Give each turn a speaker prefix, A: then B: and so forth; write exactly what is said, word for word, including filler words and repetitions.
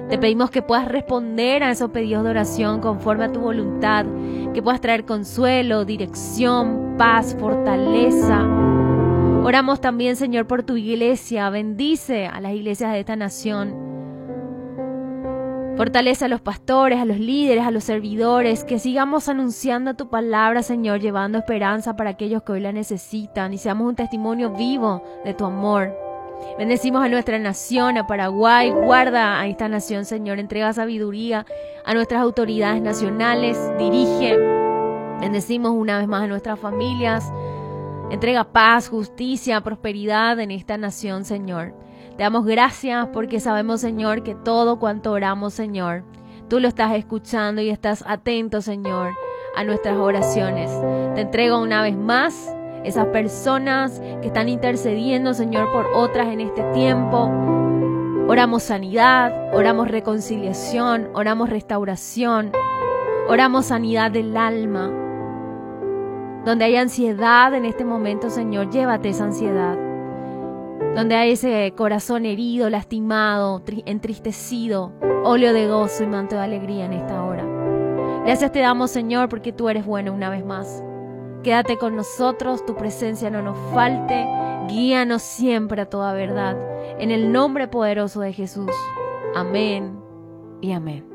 A: Te pedimos que puedas responder a esos pedidos de oración conforme a tu voluntad, que puedas traer consuelo, dirección, paz, fortaleza. Oramos también, Señor, por tu iglesia. Bendice a las iglesias de esta nación. Fortalece a los pastores, a los líderes, a los servidores, que sigamos anunciando tu palabra, Señor, llevando esperanza para aquellos que hoy la necesitan y seamos un testimonio vivo de tu amor. Bendecimos a nuestra nación, a Paraguay. Guarda a esta nación, Señor. Entrega sabiduría a nuestras autoridades nacionales. Dirige. Bendecimos una vez más a nuestras familias. Entrega paz, justicia, prosperidad en esta nación, Señor. Te damos gracias porque sabemos, Señor, que todo cuanto oramos, Señor, tú lo estás escuchando y estás atento, Señor, a nuestras oraciones. Te entrego una vez más esas personas que están intercediendo, Señor, por otras en este tiempo. Oramos sanidad, oramos reconciliación, oramos restauración, oramos sanidad del alma. Donde hay ansiedad en este momento, Señor, llévate esa ansiedad. Donde hay ese corazón herido, lastimado, entristecido, óleo de gozo y manto de alegría en esta hora. Gracias te damos, Señor, porque tú eres bueno una vez más. Quédate con nosotros, tu presencia no nos falte, guíanos siempre a toda verdad. En el nombre poderoso de Jesús. Amén y amén.